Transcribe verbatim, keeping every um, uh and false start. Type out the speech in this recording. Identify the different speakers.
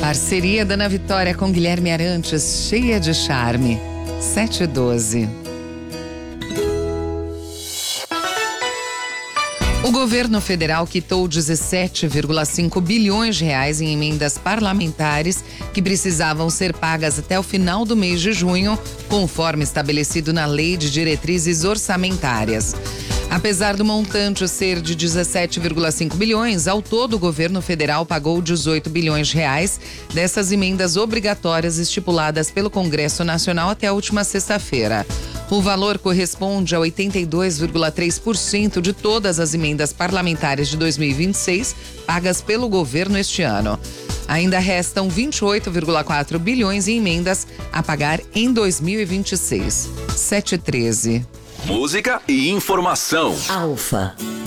Speaker 1: Parceria da Ana Vitória com Guilherme Arantes, cheia de charme. sete e doze. O governo federal quitou dezessete vírgula cinco bilhões de reais em emendas parlamentares que precisavam ser pagas até o final do mês de junho, conforme estabelecido na Lei de Diretrizes Orçamentárias. Apesar do montante ser de dezessete vírgula cinco bilhões, ao todo o governo federal pagou dezoito bilhões de reais dessas emendas obrigatórias estipuladas pelo Congresso Nacional até a última sexta-feira. O valor corresponde a oitenta e dois vírgula três por cento de todas as emendas parlamentares de dois mil e vinte e seis pagas pelo governo este ano. Ainda restam vinte e oito vírgula quatro bilhões em emendas a pagar em dois mil e vinte e seis. sete e treze.
Speaker 2: Música e informação.
Speaker 3: Alfa.